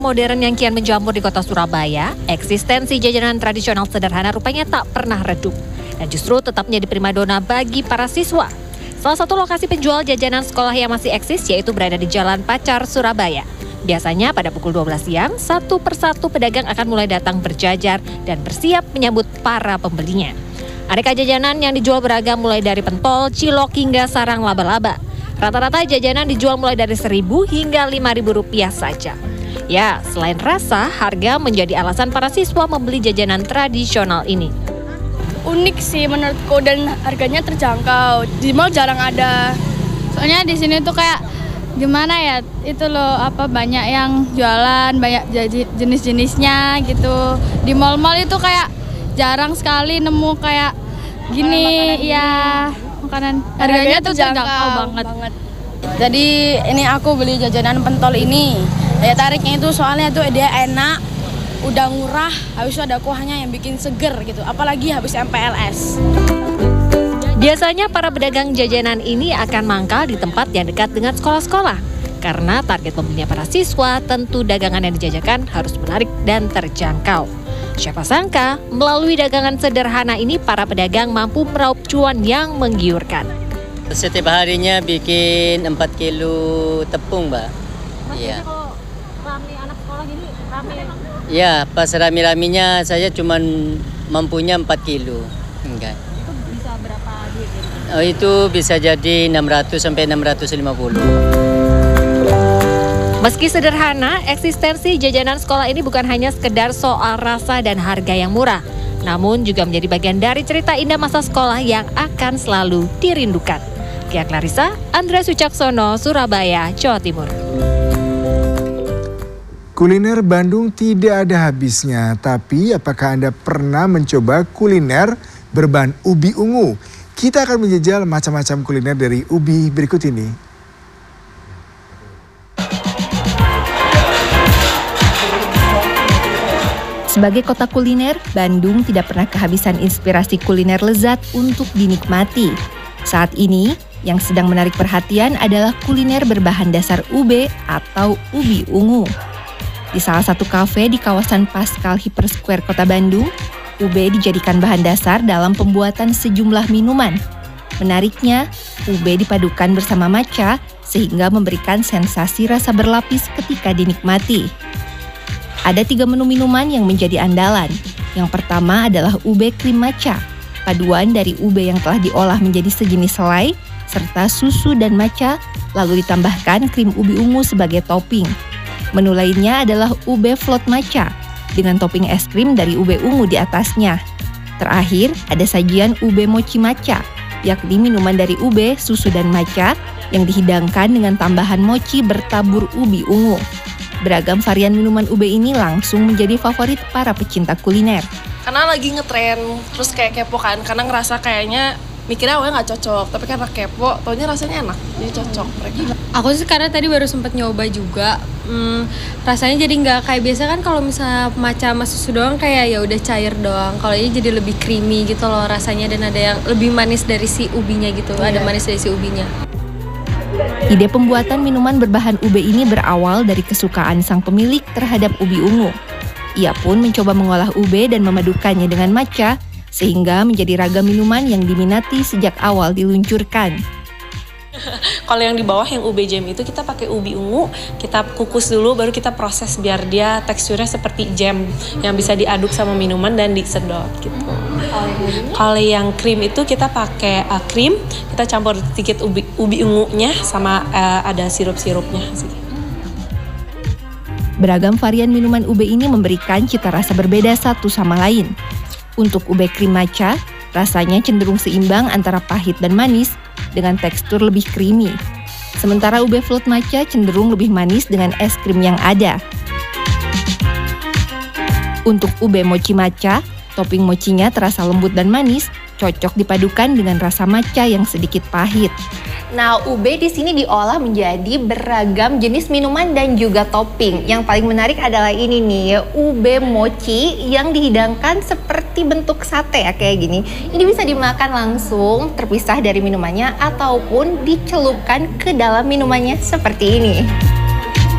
Modern yang kian menjamur di kota Surabaya, eksistensi jajanan tradisional sederhana rupanya tak pernah redup dan justru tetap menjadi primadona bagi para siswa. Salah satu lokasi penjual jajanan sekolah yang masih eksis yaitu berada di Jalan Pacar, Surabaya. Biasanya pada pukul 12 siang, satu persatu pedagang akan mulai datang berjajar dan bersiap menyambut para pembelinya. Aneka jajanan yang dijual beragam mulai dari pentol, cilok hingga sarang laba-laba. Rata-rata jajanan dijual mulai dari Rp1.000 hingga Rp5.000 saja. Ya, selain rasa, harga menjadi alasan para siswa membeli jajanan tradisional ini. Unik sih menurutku dan harganya terjangkau. Di mall jarang ada. Soalnya di sini tuh kayak gimana ya? Itu loh banyak yang jualan, banyak jenis-jenisnya gitu. Di mall-mall itu kayak jarang sekali nemu kayak gini ya makanan. Harganya tuh terjangkau banget. Jadi ini aku beli jajanan pentol ini. Daya tariknya itu soalnya tuh dia enak, udah murah, habis itu ada kuahnya yang bikin seger gitu, apalagi habis MPLS. Biasanya para pedagang jajanan ini akan mangkal di tempat yang dekat dengan sekolah-sekolah. Karena target pembelinya para siswa, tentu dagangan yang dijajakan harus menarik dan terjangkau. Siapa sangka, melalui dagangan sederhana ini para pedagang mampu meraup cuan yang menggiurkan. Setiap harinya bikin 4 kilo tepung, Mbak. Iya. Rame anak sekolah gini, rame. Ya, pas rame-ramenya saya cuma mampunya 4 kilo. Enggak. Itu bisa berapa duit? Oh, itu bisa jadi 600 sampai 650. Meski sederhana, eksistensi jajanan sekolah ini bukan hanya sekedar soal rasa dan harga yang murah, namun juga menjadi bagian dari cerita indah masa sekolah yang akan selalu dirindukan. Kia Clarissa, Andreas Wicaksono, Surabaya, Jawa Timur. Kuliner Bandung tidak ada habisnya, tapi apakah Anda pernah mencoba kuliner berbahan ubi ungu? Kita akan menjajal macam-macam kuliner dari ubi berikut ini. Sebagai kota kuliner, Bandung tidak pernah kehabisan inspirasi kuliner lezat untuk dinikmati. Saat ini, yang sedang menarik perhatian adalah kuliner berbahan dasar ube atau ubi ungu. Di salah satu kafe di kawasan Pascal Hyper Square Kota Bandung, ube dijadikan bahan dasar dalam pembuatan sejumlah minuman. Menariknya, ube dipadukan bersama matcha sehingga memberikan sensasi rasa berlapis ketika dinikmati. Ada 3 menu minuman yang menjadi andalan. Yang pertama adalah ube krim matcha, paduan dari ube yang telah diolah menjadi sejenis selai, serta susu dan matcha, lalu ditambahkan krim ubi ungu sebagai topping. Menu lainnya adalah ube float matcha dengan topping es krim dari ube ungu di atasnya. Terakhir, ada sajian ube mochi matcha, yakni minuman dari ube, susu, dan matcha yang dihidangkan dengan tambahan mochi bertabur ubi ungu. Beragam varian minuman ube ini langsung menjadi favorit para pecinta kuliner. Karena lagi ngetren, terus kayak kepo kan, karena ngerasa kayaknya mikirnya awalnya nggak cocok, tapi karena kepo, taunya rasanya enak, jadi cocok. Aku sih karena tadi baru sempat nyoba juga, rasanya jadi nggak kayak biasa kan kalau misalnya matcha sama susu doang kayak ya udah cair doang. Kalau ini jadi lebih creamy gitu loh rasanya dan ada yang lebih manis dari si ubinya gitu, ada manis dari si ubinya. Ide pembuatan minuman berbahan ube ini berawal dari kesukaan sang pemilik terhadap ubi ungu. Ia pun mencoba mengolah ube dan memadukannya dengan matcha, sehingga menjadi ragam minuman yang diminati sejak awal diluncurkan. Kalau yang di bawah yang ube jam itu kita pakai ubi ungu, kita kukus dulu baru kita proses biar dia teksturnya seperti jam yang bisa diaduk sama minuman dan disedot gitu. Kalau yang krim itu kita pakai krim, kita campur sedikit ubi ungunya sama ada sirup-sirupnya sih. Beragam varian minuman ube ini memberikan cita rasa berbeda satu sama lain. Untuk ube krim matcha, rasanya cenderung seimbang antara pahit dan manis dengan tekstur lebih creamy. Sementara ube float matcha cenderung lebih manis dengan es krim yang ada. Untuk ube mochi matcha, topping mochinya terasa lembut dan manis, cocok dipadukan dengan rasa matcha yang sedikit pahit. Nah, ube di sini diolah menjadi beragam jenis minuman dan juga topping. Yang paling menarik adalah ini nih, ube mochi yang dihidangkan seperti bentuk sate ya kayak gini. Ini bisa dimakan langsung terpisah dari minumannya ataupun dicelupkan ke dalam minumannya seperti ini.